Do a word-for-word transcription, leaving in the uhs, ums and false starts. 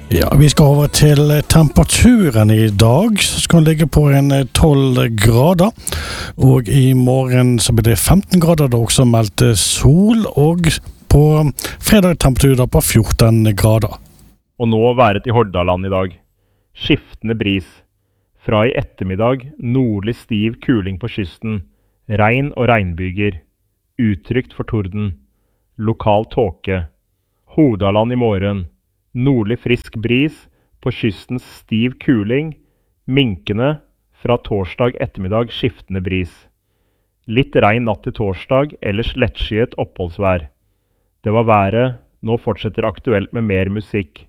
Ja, vi skal over til temperaturen i dag, så skal den ligge på en tolv grader, og i morgen så blir det femten grader, det er også meldt sol, og på fredag temperaturer på fjorten grader. Og nå været i Hordaland i dag. Skiftende bris. Fra i ettermiddag nordlig stiv kuling på kysten, regn og regnbyger, utrygt for torden, lokal tåke. Hordaland i morgen. Nordlig frisk bris, på kystens stiv kuling, minkende, fra torsdag ettermiddag skiftende bris. Litt regn natt til torsdag, ellers lettskyet oppholdsvær. Det var været, nå fortsetter aktuelt med mer musikk.